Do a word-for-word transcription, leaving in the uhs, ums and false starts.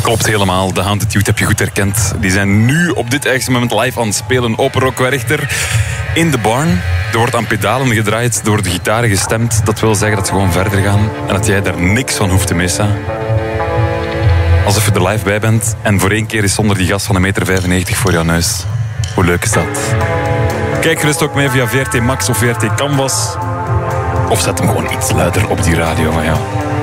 Klopt helemaal, de Haunted Youth heb je goed herkend. Die zijn nu op dit eigenste moment live aan het spelen. Open Rock Werchter in de barn. Er wordt aan pedalen gedraaid, er worden gitaren gestemd. Dat wil zeggen dat ze gewoon verder gaan en dat jij daar niks van hoeft te missen. Alsof je er live bij bent en voor één keer is zonder die gast van een meter vijfennegentig voor jouw neus. Hoe leuk is dat? Kijk gerust ook mee via V R T Max of V R T Canvas. Of zet hem gewoon iets luider op die radio, maar ja...